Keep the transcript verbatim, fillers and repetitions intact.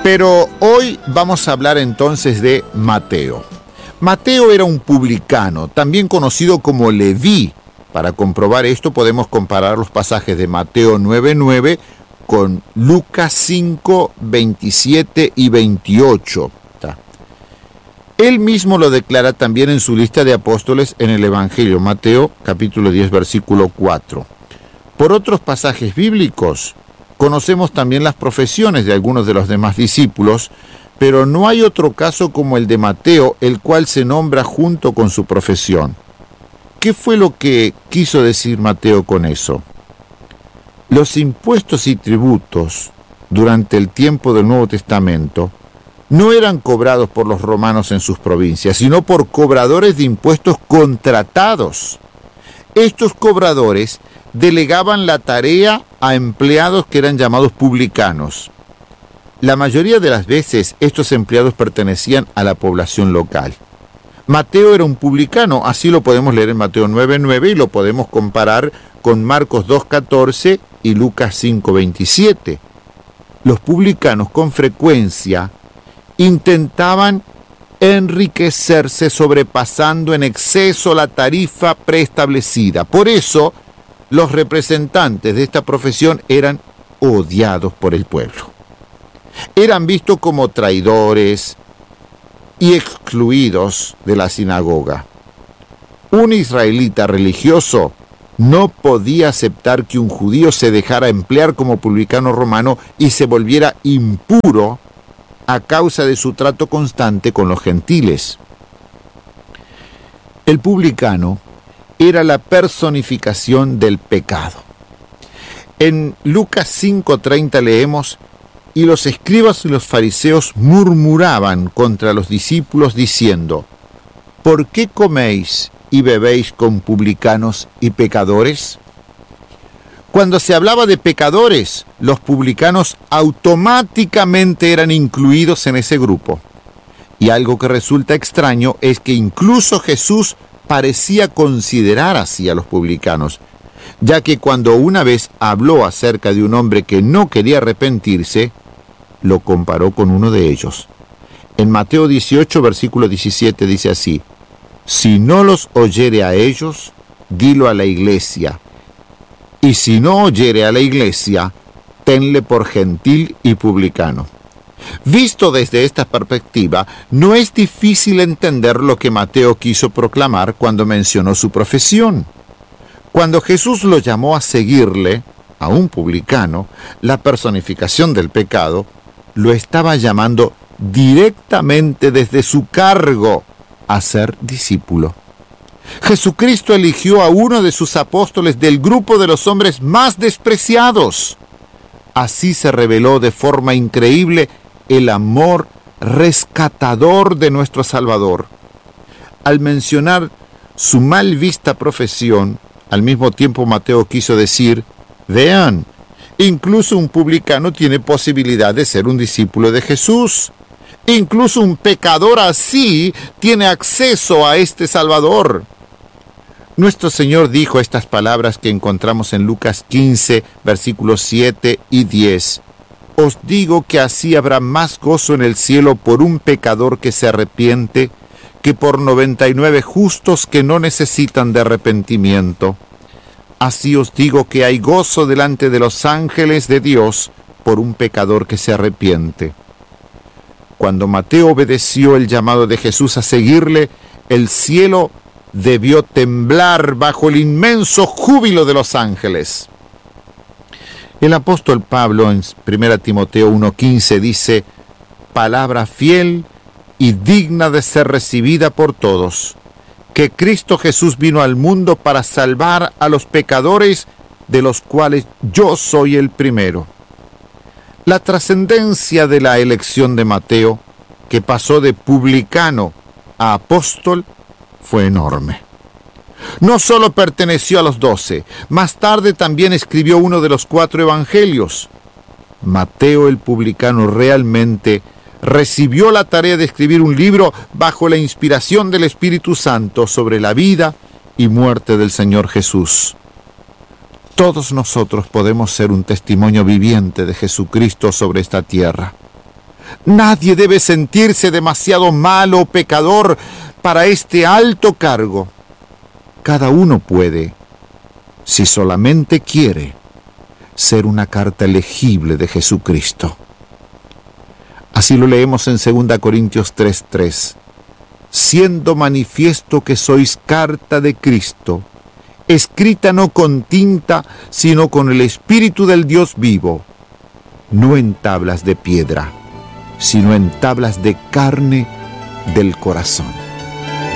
Pero hoy vamos a hablar entonces de Mateo. Mateo era un publicano, también conocido como Leví. Para comprobar esto podemos comparar los pasajes de Mateo nueve nueve con Lucas cinco veintisiete y veintiocho. Él mismo lo declara también en su lista de apóstoles en el Evangelio, Mateo capítulo diez, versículo cuatro. Por otros pasajes bíblicos, conocemos también las profesiones de algunos de los demás discípulos, pero no hay otro caso como el de Mateo, el cual se nombra junto con su profesión. ¿Qué fue lo que quiso decir Mateo con eso? Los impuestos y tributos durante el tiempo del Nuevo Testamento no eran cobrados por los romanos en sus provincias, sino por cobradores de impuestos contratados. Estos cobradores delegaban la tarea a empleados que eran llamados publicanos. La mayoría de las veces estos empleados pertenecían a la población local. Mateo era un publicano, así lo podemos leer en Mateo nueve nueve y lo podemos comparar con Marcos dos catorce y Lucas cinco veintisiete. Los publicanos con frecuencia intentaban enriquecerse sobrepasando en exceso la tarifa preestablecida. Por eso, los representantes de esta profesión eran odiados por el pueblo. Eran vistos como traidores y excluidos de la sinagoga. Un israelita religioso no podía aceptar que un judío se dejara emplear como publicano romano y se volviera impuro a causa de su trato constante con los gentiles. El publicano era la personificación del pecado. En Lucas cinco treinta leemos: y los escribas y los fariseos murmuraban contra los discípulos diciendo: ¿por qué coméis y bebéis con publicanos y pecadores? Cuando se hablaba de pecadores, los publicanos automáticamente eran incluidos en ese grupo. Y algo que resulta extraño es que incluso Jesús parecía considerar así a los publicanos, ya que cuando una vez habló acerca de un hombre que no quería arrepentirse, lo comparó con uno de ellos. En Mateo dieciocho, versículo diecisiete dice así: si no los oyere a ellos, dilo a la iglesia. Y si no oyere a la iglesia, tenle por gentil y publicano. Visto desde esta perspectiva, no es difícil entender lo que Mateo quiso proclamar cuando mencionó su profesión. Cuando Jesús lo llamó a seguirle, a un publicano, la personificación del pecado, lo estaba llamando directamente desde su cargo a ser discípulo. Jesucristo eligió a uno de sus apóstoles del grupo de los hombres más despreciados. Así se reveló de forma increíble el amor rescatador de nuestro Salvador. Al mencionar su mal vista profesión, al mismo tiempo Mateo quiso decir: vean, incluso un publicano tiene posibilidad de ser un discípulo de Jesús. Incluso un pecador así tiene acceso a este Salvador. Nuestro Señor dijo estas palabras que encontramos en Lucas quince, versículos siete y diez. Os digo que así habrá más gozo en el cielo por un pecador que se arrepiente que por noventa y nueve justos que no necesitan de arrepentimiento. Así os digo que hay gozo delante de los ángeles de Dios por un pecador que se arrepiente. Cuando Mateo obedeció el llamado de Jesús a seguirle, el cielo debió temblar bajo el inmenso júbilo de los ángeles. El apóstol Pablo en primera Timoteo uno quince dice: palabra fiel y digna de ser recibida por todos, que Cristo Jesús vino al mundo para salvar a los pecadores, de los cuales yo soy el primero. La trascendencia de la elección de Mateo, que pasó de publicano a apóstol, fue enorme. No solo perteneció a los doce, más tarde también escribió uno de los cuatro evangelios. Mateo el publicano realmente recibió la tarea de escribir un libro bajo la inspiración del Espíritu Santo sobre la vida y muerte del Señor Jesús. Todos nosotros podemos ser un testimonio viviente de Jesucristo sobre esta tierra. Nadie debe sentirse demasiado malo o pecador para este alto cargo. Cada uno puede, si solamente quiere, ser una carta legible de Jesucristo. Así lo leemos en segunda Corintios tres tres. Siendo manifiesto que sois carta de Cristo, escrita no con tinta, sino con el Espíritu del Dios vivo, no en tablas de piedra, sino en tablas de carne del corazón.